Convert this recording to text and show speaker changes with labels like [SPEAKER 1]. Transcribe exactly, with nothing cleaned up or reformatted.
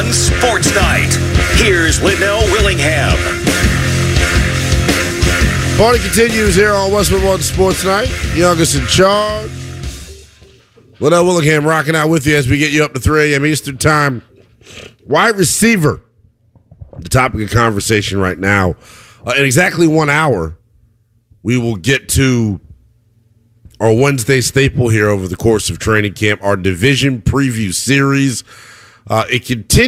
[SPEAKER 1] Sports Night. Here's Linnell Willingham.
[SPEAKER 2] Party continues here on Westwood One Sports Night. Youngest in charge. Linnell Willingham rocking out with you as we get you up to three a.m. Eastern Time. Wide receiver. The topic of conversation right now. Uh, in exactly one hour, we will get to our Wednesday staple here over the course of training camp, our division preview series. Uh, it continues.